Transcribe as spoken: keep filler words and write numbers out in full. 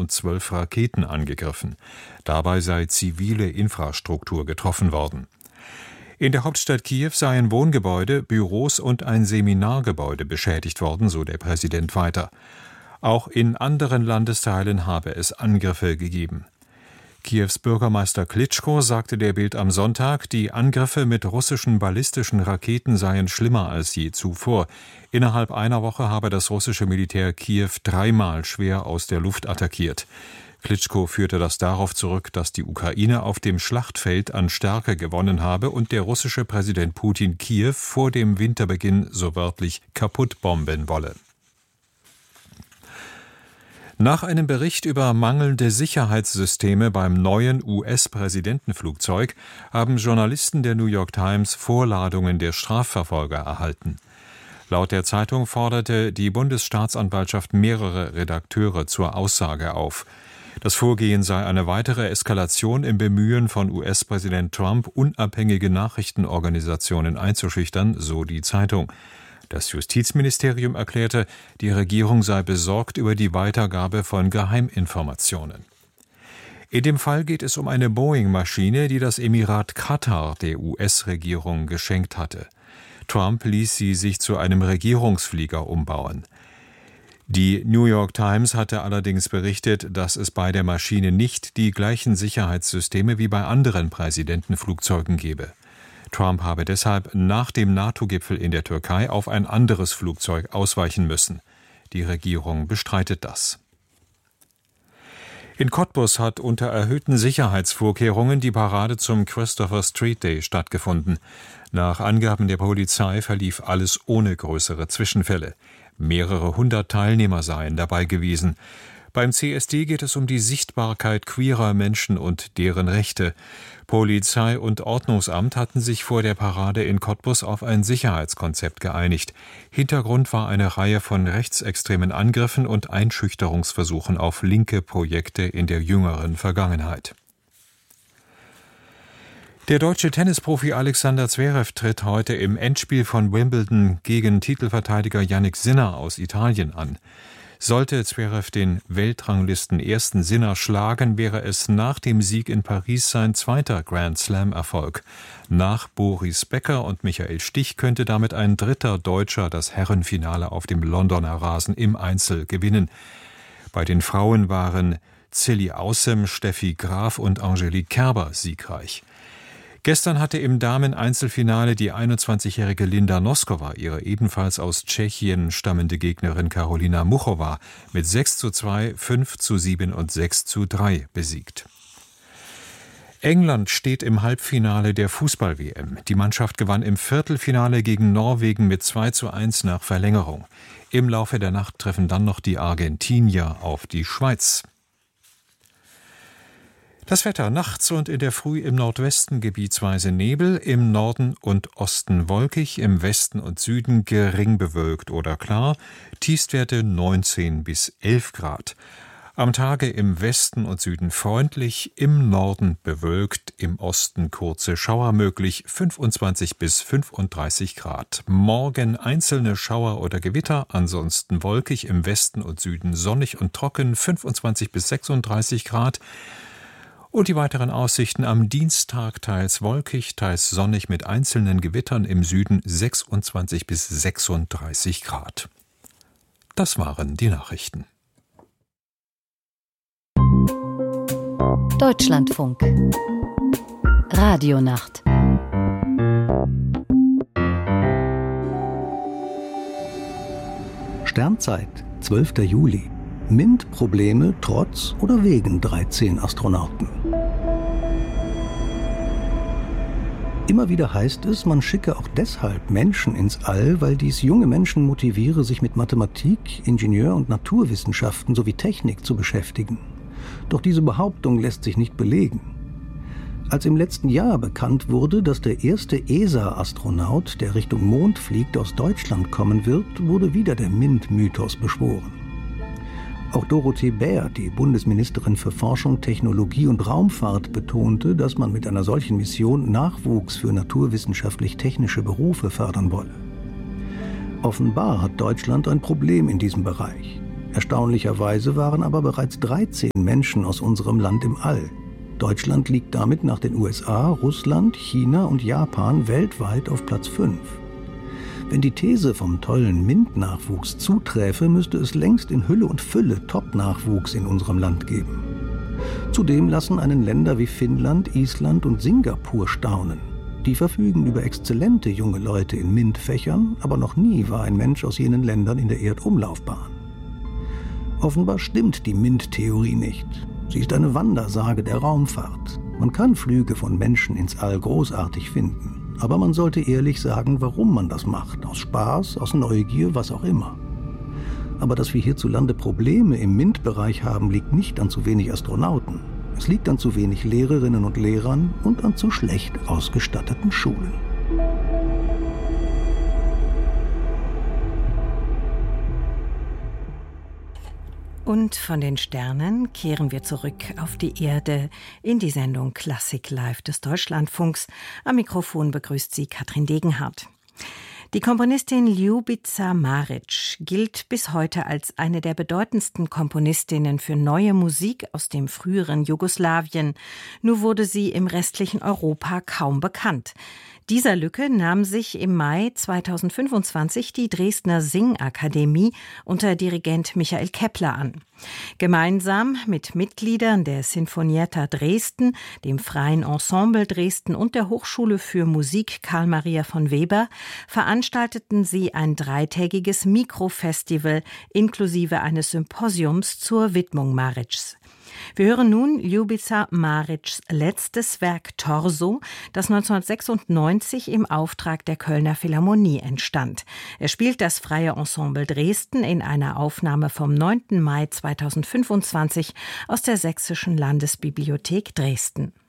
und zwölf Raketen angegriffen. Dabei sei zivile Infrastruktur getroffen worden. In der Hauptstadt Kiew seien Wohngebäude, Büros und ein Seminargebäude beschädigt worden, so der Präsident weiter. Auch in anderen Landesteilen habe es Angriffe gegeben. Kiews Bürgermeister Klitschko sagte der Bild am Sonntag, die Angriffe mit russischen ballistischen Raketen seien schlimmer als je zuvor. Innerhalb einer Woche habe das russische Militär Kiew dreimal schwer aus der Luft attackiert. Klitschko führte das darauf zurück, dass die Ukraine auf dem Schlachtfeld an Stärke gewonnen habe und der russische Präsident Putin Kiew vor dem Winterbeginn so wörtlich kaputtbomben wolle. Nach einem Bericht über mangelnde Sicherheitssysteme beim neuen U S-Präsidentenflugzeug haben Journalisten der New York Times Vorladungen der Strafverfolger erhalten. Laut der Zeitung forderte die Bundesstaatsanwaltschaft mehrere Redakteure zur Aussage auf. Das Vorgehen sei eine weitere Eskalation im Bemühen von U S-Präsident Trump, unabhängige Nachrichtenorganisationen einzuschüchtern, so die Zeitung. Das Justizministerium erklärte, die Regierung sei besorgt über die Weitergabe von Geheiminformationen. In dem Fall geht es um eine Boeing-Maschine, die das Emirat Katar der U S-Regierung geschenkt hatte. Trump ließ sie sich zu einem Regierungsflieger umbauen. Die New York Times hatte allerdings berichtet, dass es bei der Maschine nicht die gleichen Sicherheitssysteme wie bei anderen Präsidentenflugzeugen gebe. Trump habe deshalb nach dem NATO-Gipfel in der Türkei auf ein anderes Flugzeug ausweichen müssen. Die Regierung bestreitet das. In Cottbus hat unter erhöhten Sicherheitsvorkehrungen die Parade zum Christopher Street Day stattgefunden. Nach Angaben der Polizei verlief alles ohne größere Zwischenfälle. Mehrere hundert Teilnehmer seien dabei gewesen. Beim C S D geht es um die Sichtbarkeit queerer Menschen und deren Rechte. Polizei und Ordnungsamt hatten sich vor der Parade in Cottbus auf ein Sicherheitskonzept geeinigt. Hintergrund war eine Reihe von rechtsextremen Angriffen und Einschüchterungsversuchen auf linke Projekte in der jüngeren Vergangenheit. Der deutsche Tennisprofi Alexander Zverev tritt heute im Endspiel von Wimbledon gegen Titelverteidiger Jannik Sinner aus Italien an. Sollte Zverev den Weltranglisten-ersten Sinner schlagen, wäre es nach dem Sieg in Paris sein zweiter Grand-Slam-Erfolg. Nach Boris Becker und Michael Stich könnte damit ein dritter Deutscher das Herrenfinale auf dem Londoner Rasen im Einzel gewinnen. Bei den Frauen waren Zilli Aussem, Steffi Graf und Angelique Kerber siegreich. Gestern hatte im Damen-Einzelfinale die einundzwanzigjährige Linda Noskova ihre ebenfalls aus Tschechien stammende Gegnerin Karolina Muchova mit sechs zu zwei, fünf zu sieben und sechs zu drei besiegt. England steht im Halbfinale der Fußball-W M. Die Mannschaft gewann im Viertelfinale gegen Norwegen mit zwei zu eins nach Verlängerung. Im Laufe der Nacht treffen dann noch die Argentinier auf die Schweiz. Das Wetter: nachts und in der Früh im Nordwesten gebietsweise Nebel, im Norden und Osten wolkig, im Westen und Süden gering bewölkt oder klar, Tiefstwerte neunzehn bis elf Grad. Am Tage im Westen und Süden freundlich, im Norden bewölkt, im Osten kurze Schauer möglich, fünfundzwanzig bis fünfunddreißig Grad. Morgen einzelne Schauer oder Gewitter, ansonsten wolkig, im Westen und Süden sonnig und trocken, fünfundzwanzig bis sechsunddreißig Grad. Und die weiteren Aussichten: am Dienstag teils wolkig, teils sonnig mit einzelnen Gewittern, im Süden sechsundzwanzig bis sechsunddreißig Grad. Das waren die Nachrichten. Deutschlandfunk Radionacht. Sternzeit, zwölfter Juli. MINT-Probleme trotz oder wegen dreizehn Astronauten. Immer wieder heißt es, man schicke auch deshalb Menschen ins All, weil dies junge Menschen motiviere, sich mit Mathematik, Ingenieur- und Naturwissenschaften sowie Technik zu beschäftigen. Doch diese Behauptung lässt sich nicht belegen. Als im letzten Jahr bekannt wurde, dass der erste E S A-Astronaut, der Richtung Mond fliegt, aus Deutschland kommen wird, wurde wieder der MINT-Mythos beschworen. Auch Dorothee Bär, die Bundesministerin für Forschung, Technologie und Raumfahrt, betonte, dass man mit einer solchen Mission Nachwuchs für naturwissenschaftlich-technische Berufe fördern wolle. Offenbar hat Deutschland ein Problem in diesem Bereich. Erstaunlicherweise waren aber bereits dreizehn Menschen aus unserem Land im All. Deutschland liegt damit nach den U S A, Russland, China und Japan weltweit auf Platz fünf. Wenn die These vom tollen M I N T-Nachwuchs zuträfe, müsste es längst in Hülle und Fülle Top-Nachwuchs in unserem Land geben. Zudem lassen einen Länder wie Finnland, Island und Singapur staunen. Die verfügen über exzellente junge Leute in M I N T-Fächern, aber noch nie war ein Mensch aus jenen Ländern in der Erdumlaufbahn. Offenbar stimmt die M I N T-Theorie nicht. Sie ist eine Wandersage der Raumfahrt. Man kann Flüge von Menschen ins All großartig finden. Aber man sollte ehrlich sagen, warum man das macht. Aus Spaß, aus Neugier, was auch immer. Aber dass wir hierzulande Probleme im M I N T-Bereich haben, liegt nicht an zu wenig Astronauten. Es liegt an zu wenig Lehrerinnen und Lehrern und an zu schlecht ausgestatteten Schulen. Und von den Sternen kehren wir zurück auf die Erde in die Sendung Klassik Live des Deutschlandfunks. Am Mikrofon begrüßt sie Katrin Degenhardt. Die Komponistin Ljubica Marić gilt bis heute als eine der bedeutendsten Komponistinnen für neue Musik aus dem früheren Jugoslawien. Nur wurde sie im restlichen Europa kaum bekannt. Dieser Lücke nahm sich im Mai zweitausendfünfundzwanzig die Dresdner Singakademie unter Dirigent Michael Kepler an. Gemeinsam mit Mitgliedern der Sinfonietta Dresden, dem Freien Ensemble Dresden und der Hochschule für Musik Karl Maria von Weber veranstalteten sie ein dreitägiges Mikrofestival inklusive eines Symposiums zur Widmung Marićs. Wir hören nun Ljubica Marićs letztes Werk Torso, das neunzehnhundertsechsundneunzig im Auftrag der Kölner Philharmonie entstand. Er spielt das Freie Ensemble Dresden in einer Aufnahme vom neunten Mai zweitausendfünfundzwanzig aus der Sächsischen Landesbibliothek Dresden.